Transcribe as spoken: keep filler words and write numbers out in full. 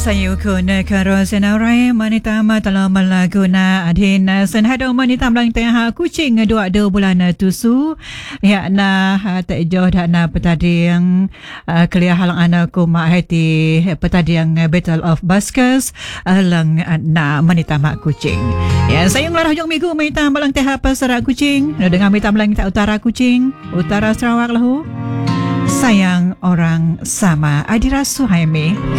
Saya kuna karosenarai manita matala malaguna adhin senhado manita melang tengah kucing dua dua bulan tusu ya na tak jauh dak na petadi yang kelia halang anak ku mak hati petadi yang Battle of Buskers lang na manita mak kucing ya saya ngelarah hujung minggu manita melang tengah pasar kucing dengan manita melang utara kucing utara Sarawak lahu sayang orang sama Adira Suhaimi.